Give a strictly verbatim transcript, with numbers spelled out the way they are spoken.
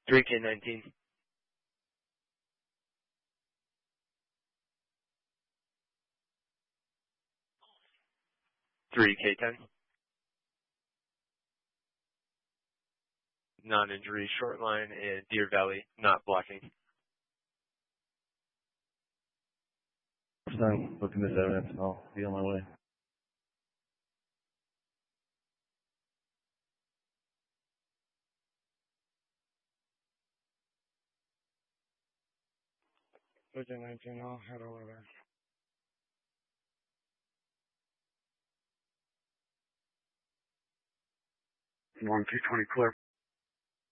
three K nineteen. three K ten. Non-injury short line and Deer Valley not blocking. I'm looking at this evidence. I'll be on my way. three K nineteen, I'll head over there. one two twenty clear.